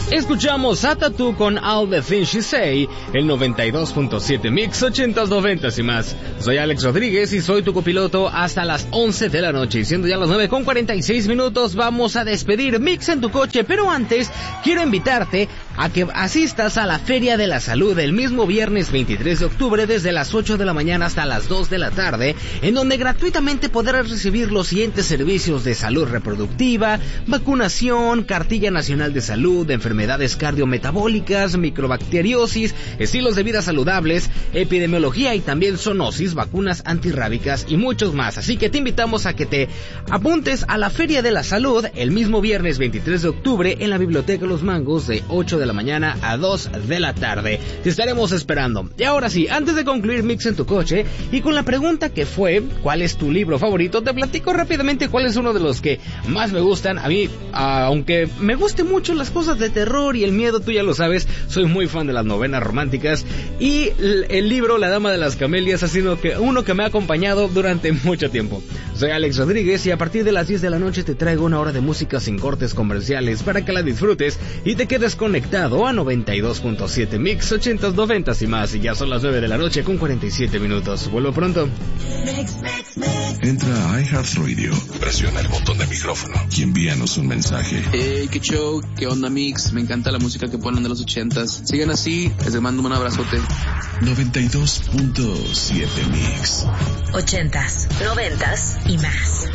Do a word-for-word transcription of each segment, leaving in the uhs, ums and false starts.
Escuchamos a Tattoo con All the Things She Say, el noventa y dos punto siete Mix ochentas, noventas y más. Soy Alex Rodríguez y soy tu copiloto hasta las once de la noche. Y siendo ya las nueve con cuarenta y seis minutos, vamos a despedir Mix en tu coche. Pero antes, quiero invitarte a que asistas a la Feria de la Salud el mismo viernes veintitrés de octubre desde las ocho de la mañana hasta las dos de la tarde, en donde gratuitamente podrás recibir los siguientes servicios de salud reproductiva, vacunación, cartilla nacional de salud, de enfermedades cardiometabólicas, microbacteriosis, estilos de vida saludables, epidemiología y también zoonosis, vacunas antirrábicas y muchos más. Así que te invitamos a que te apuntes a la Feria de la Salud el mismo viernes veintitrés de octubre en la Biblioteca Los Mangos de ocho de la mañana a dos de la tarde. Te estaremos esperando. Y ahora sí, antes de concluir Mix en tu coche y con la pregunta que fue ¿cuál es tu libro favorito? Te platico rápidamente cuál es uno de los que más me gustan. A mí, aunque me guste mucho las cosas de terror y el miedo, tú ya lo sabes, soy muy fan de las novelas románticas y el libro La Dama de las Camelias ha sido que, uno que me ha acompañado durante mucho tiempo. Soy Alex Rodríguez y a partir de las diez de la noche te traigo una hora de música sin cortes comerciales para que la disfrutes y te quedes conectado a noventa y dos punto siete Mix ochentas, noventas y más. Y ya son las nueve de la noche con cuarenta y siete minutos. Vuelvo pronto. Entra a iHeartRadio, presiona el botón de micrófono y envíanos un mensaje. Hey, qué show, qué onda Mix, me encanta la música que ponen de los ochentas. Sigan así, les mando un abrazote. noventa y dos punto siete Mix. Ochentas, noventas y más.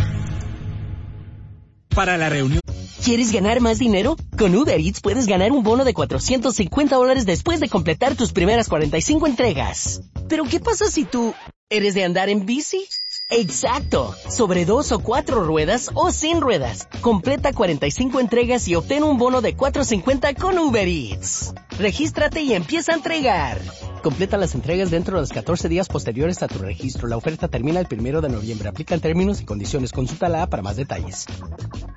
Para la reunión. ¿Quieres ganar más dinero? Con Uber Eats puedes ganar un bono de cuatrocientos cincuenta dólares después de completar tus primeras cuarenta y cinco entregas. ¿Pero qué pasa si tú eres de andar en bici? Exacto, sobre dos o cuatro ruedas o sin ruedas. Completa cuarenta y cinco entregas y obtén un bono de cuatrocientos cincuenta con Uber Eats. Regístrate y empieza a entregar. Completa las entregas dentro de los catorce días posteriores a tu registro. La oferta termina el primero de noviembre. Aplican términos y condiciones. Consulta la app para más detalles.